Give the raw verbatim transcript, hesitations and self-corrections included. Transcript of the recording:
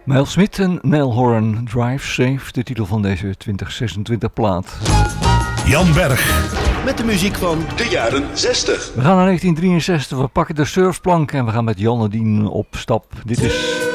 Miles Smith en Nell Horan, Drive Safe, de titel van deze twintig zesentwintig plaat. Jan Berg. Met de muziek van de jaren zestig. We gaan naar negentien drieënzestig, we pakken de surfplank en we gaan met Jan Nadine op stap. Dit is